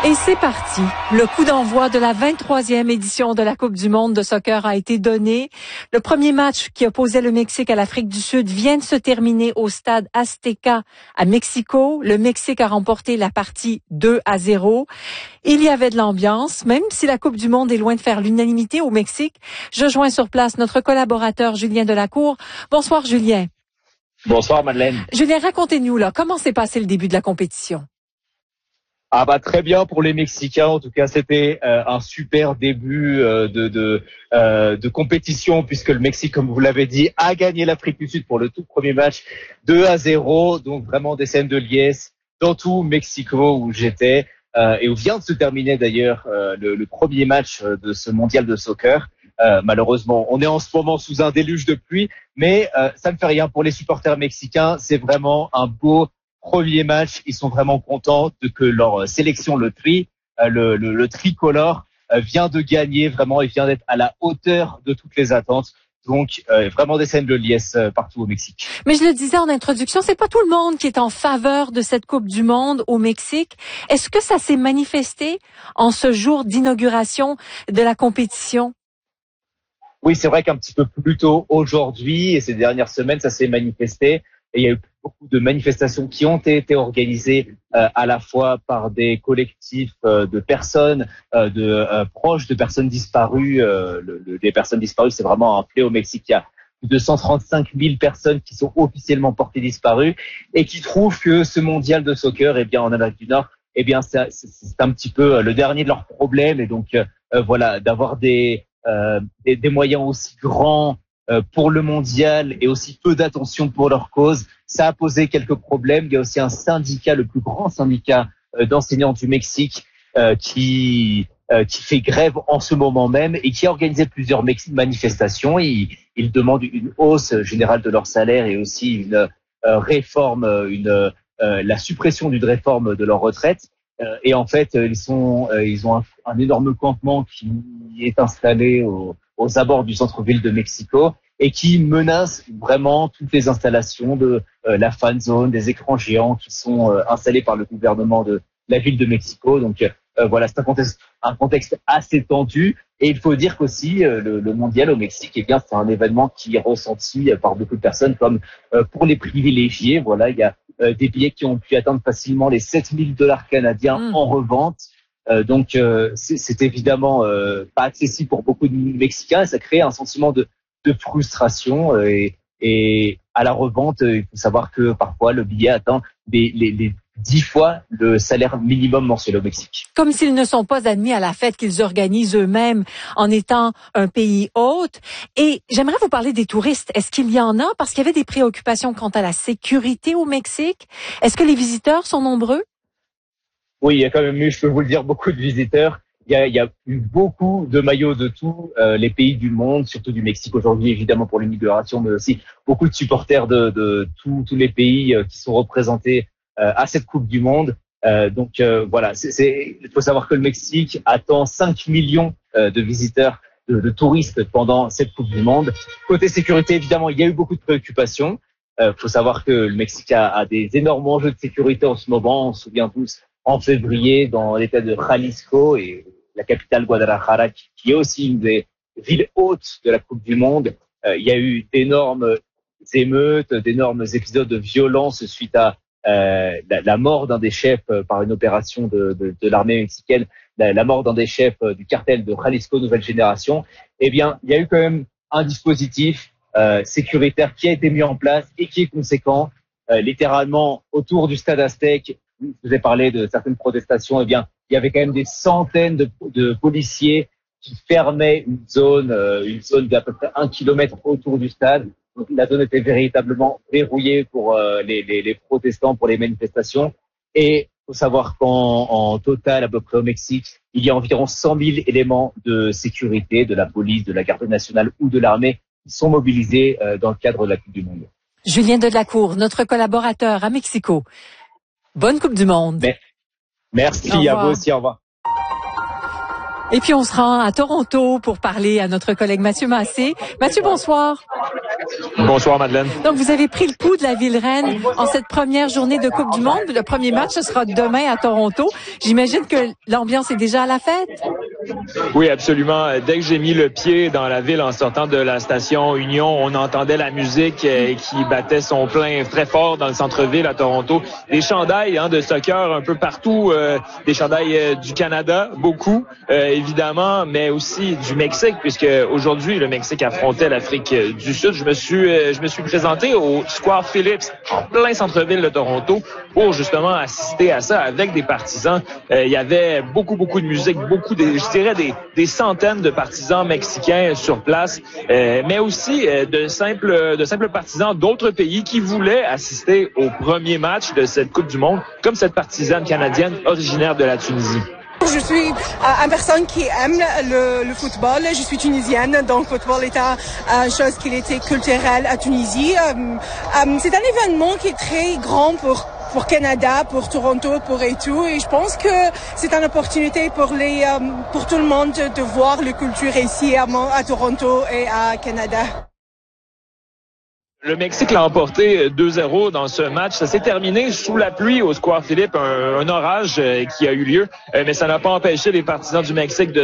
Et c'est parti. Le coup d'envoi de la 23e édition de la Coupe du monde de soccer a été donné. Le premier match qui opposait le Mexique à l'Afrique du Sud vient de se terminer au stade Azteca à Mexico. Le Mexique a remporté la partie 2-0. Il y avait de l'ambiance, même si la Coupe du monde est loin de faire l'unanimité au Mexique. Je joins sur place notre collaborateur Julien Delacour. Bonsoir Julien. Bonsoir Madeleine. Julien, racontez-nous là, comment s'est passé le début de la compétition? Très bien pour les Mexicains. En tout cas, c'était un super début de compétition puisque le Mexique, comme vous l'avez dit, a gagné l'Afrique du Sud pour le tout premier match 2-0. Donc vraiment des scènes de liesse dans tout Mexico où j'étais et où vient de se terminer d'ailleurs le premier match de ce mondial de soccer. Malheureusement, on est en ce moment sous un déluge de pluie, mais ça ne fait rien pour les supporters mexicains. C'est vraiment un beau premier match. Ils sont vraiment contents que leur sélection, le tricolore, vient de gagner vraiment et vient d'être à la hauteur de toutes les attentes. Donc vraiment des scènes de liesse partout au Mexique. Mais je le disais en introduction, c'est pas tout le monde qui est en faveur de cette Coupe du monde au Mexique. Est-ce que ça s'est manifesté en ce jour d'inauguration de la compétition? Oui, c'est vrai qu'un petit peu plus tôt aujourd'hui et ces dernières semaines, ça s'est manifesté. Et il y a eu beaucoup de manifestations qui ont été organisées à la fois par des collectifs de personnes, proches de personnes disparues. Les personnes disparues, c'est vraiment un fléau au Mexique. Il y a plus de 135 000 personnes qui sont officiellement portées disparues et qui trouvent que ce mondial de soccer, en Amérique du Nord, c'est un petit peu le dernier de leurs problèmes. Et donc, d'avoir des moyens aussi grands pour le mondial et aussi peu d'attention pour leur cause, ça a posé quelques problèmes. Il y a aussi un syndicat, le plus grand syndicat d'enseignants du Mexique, qui fait grève en ce moment même et qui a organisé plusieurs manifestations. Ils demandent une hausse générale de leur salaire et aussi une réforme, la suppression d'une réforme de leur retraite. Et en fait, ils ont un énorme campement qui est installé aux abords du centre-ville de Mexico et qui menace vraiment toutes les installations de la fan zone, des écrans géants qui sont installés par le gouvernement de la ville de Mexico. Donc c'est un contexte assez tendu. Et il faut dire qu'aussi le mondial au Mexique, c'est un événement qui est ressenti par beaucoup de personnes comme pour les privilégiés. Voilà, il y a des billets qui ont pu atteindre facilement les $7,000 canadiens en revente. Donc c'est évidemment pas accessible pour beaucoup de Mexicains. Ça crée un sentiment de frustration et à la revente, il faut savoir que parfois le billet atteint les 10 fois le salaire minimum mensuel au Mexique. Comme s'ils ne sont pas admis à la fête qu'ils organisent eux-mêmes en étant un pays hôte. Et j'aimerais vous parler des touristes. Est-ce qu'il y en a? Parce qu'il y avait des préoccupations quant à la sécurité au Mexique. Est-ce que les visiteurs sont nombreux? Oui, il y a quand même eu, je peux vous le dire, beaucoup de visiteurs. Il y a eu beaucoup de maillots de tous les pays du monde, surtout du Mexique aujourd'hui, évidemment pour l'immigration, mais aussi beaucoup de supporters de tous les pays qui sont représentés à cette Coupe du Monde. Il faut savoir que le Mexique attend 5 millions de visiteurs, de touristes pendant cette Coupe du Monde. Côté sécurité, évidemment, il y a eu beaucoup de préoccupations. Faut savoir que le Mexique a des énormes enjeux de sécurité en ce moment. On se souvient tous en février dans l'état de Jalisco et la capitale Guadalajara, qui est aussi une des villes hautes de la Coupe du Monde. Il y a eu d'énormes émeutes, d'énormes épisodes de violence suite à la mort d'un des chefs par une opération de l'armée mexicaine, la mort d'un des chefs du cartel de Jalisco Nouvelle Génération. Il y a eu quand même un dispositif sécuritaire qui a été mis en place et qui est conséquent. Littéralement, autour du stade Aztec, je vous ai parlé de certaines protestations, il y avait quand même des centaines de policiers qui fermaient une zone d'à peu près 1 kilomètre autour du stade. Donc la zone était véritablement verrouillée pour les protestants, pour les manifestations. Et il faut savoir qu'en total, à peu près au Mexique, il y a environ 100 000 éléments de sécurité, de la police, de la garde nationale ou de l'armée qui sont mobilisés dans le cadre de la Coupe du Monde. Julien Delacour, notre collaborateur à Mexico. Bonne Coupe du Monde. Merci à vous aussi, au revoir. Et puis on se rend à Toronto pour parler à notre collègue Mathieu Massé. Mathieu, bonsoir. Bonsoir, Madeleine. Donc, vous avez pris le pouls de la Ville-Reine en cette première journée de Coupe du Monde. Le premier match, ce sera demain à Toronto. J'imagine que l'ambiance est déjà à la fête. Oui, absolument. Dès que j'ai mis le pied dans la ville en sortant de la station Union, on entendait la musique qui battait son plein très fort dans le centre-ville à Toronto. Des chandails de soccer un peu partout, des chandails du Canada, beaucoup, évidemment, mais aussi du Mexique, puisque aujourd'hui, le Mexique affrontait l'Afrique du Sud. Je me suis présenté au Square Phillips, en plein centre-ville de Toronto, pour justement assister à ça avec des partisans. Il y avait beaucoup de musique, je dirais des centaines de partisans mexicains sur place, mais aussi de simples partisans d'autres pays qui voulaient assister au premier match de cette Coupe du Monde, comme cette partisane canadienne originaire de la Tunisie. Je suis une personne qui aime le football. Je suis tunisienne, donc le football est une chose qui était culturelle à Tunisie. C'est un événement qui est très grand pour Canada, pour Toronto, et tout. Et je pense que c'est une opportunité pour tout le monde de voir la culture ici à Toronto et à Canada. Le Mexique l'a emporté 2-0 dans ce match. Ça s'est terminé sous la pluie au Square Phillips, un orage qui a eu lieu, mais ça n'a pas empêché les partisans du Mexique de